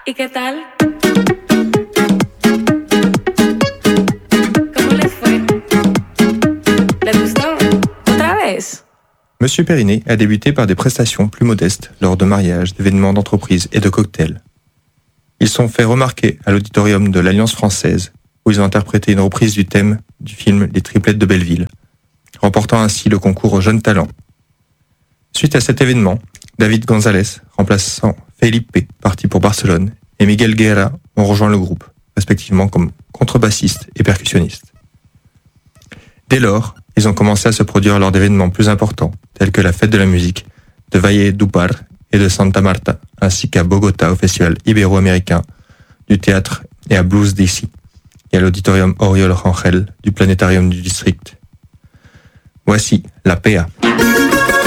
¿Y qué tal? ¿Cómo les fue? ¿Les gustó? ¿Otra vez? Monsieur Perrinet a débuté par des prestations plus modestes lors de mariages, d'événements d'entreprise et de cocktails. Ils sont fait remarquer à l'auditorium de l'Alliance française, où ils ont interprété une reprise du thème du film Les Triplettes de Belleville, remportant ainsi le concours aux jeunes talents. Suite à cet événement, David González, remplaçant Felipe, parti pour Barcelone, et Miguel Guerra ont rejoint le groupe, respectivement comme contrebassiste et percussionniste. Dès lors, ils ont commencé à se produire lors d'événements plus importants, tels que la fête de la musique de Valledupar et de Santa Marta, ainsi qu'à Bogota au festival ibéro-américain du théâtre et à Blues DC, et à l'auditorium Oriol Rangel du planétarium du district. Voici La PA.